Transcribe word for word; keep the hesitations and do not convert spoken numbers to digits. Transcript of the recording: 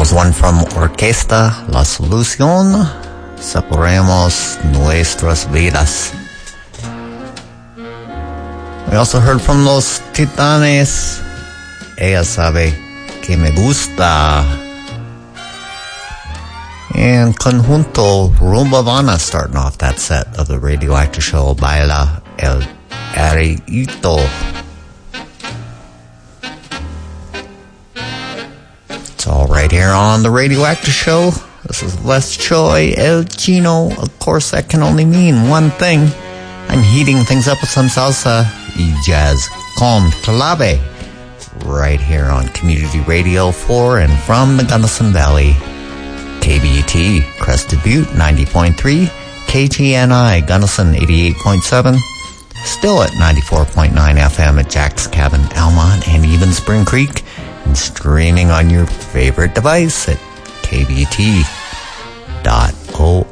was one from Orquesta La Solución, Separemos Nuestras Vidas. We also heard from Los Titanes, Ella Sabe Que Me Gusta, and Conjunto Rumba Vana starting off that set of the Radioactive Show, Baila El Arito. It's all right here on the Radioactive Show. This is Les Choi, El Chino. Of course, that can only mean one thing. I'm heating things up with some salsa y jazz con clave right here on Community Radio for and from the Gunnison Valley. K B E T, Crested Butte, ninety point three, K G N I, Gunnison, eighty-eight point seven, still at ninety-four point nine F M at Jack's Cabin, Almont, and even Spring Creek, and streaming on your favorite device at K B E T dot org.